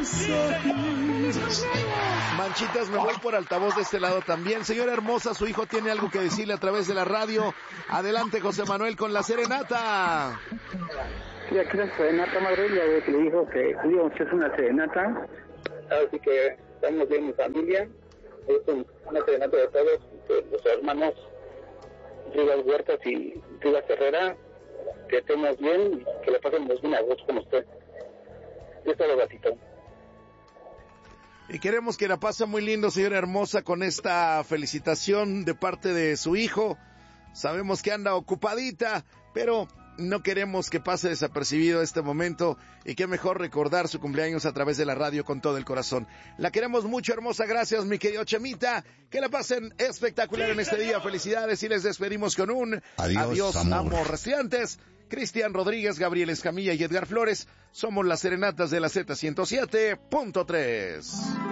Manchitas, me voy por altavoz de este lado también. Señora hermosa, su hijo tiene algo que decirle a través de la radio. Adelante, José Manuel, con la serenata. Sí, aquí la serenata, madre, ya ve que le dijo que íbamos a hacer una serenata. Así que estamos bien, mi familia. Es una serenata de todos, de los hermanos Rivas Huertas y Rivas Herrera. Que estemos bien y que le pasemos bien a gusto con usted. Yo estoy gatito. Y queremos que la pase muy lindo, señora hermosa, con esta felicitación de parte de su hijo. Sabemos que anda ocupadita, pero no queremos que pase desapercibido este momento, y qué mejor recordar su cumpleaños a través de la radio con todo el corazón. La queremos mucho, hermosa, gracias, mi querido Chemita. Que la pasen espectacular en este día, felicidades, y les despedimos con un adiós amor. Recientes, Cristian Rodríguez, Gabriel Escamilla y Edgar Flores, somos las serenatas de la Z107.3.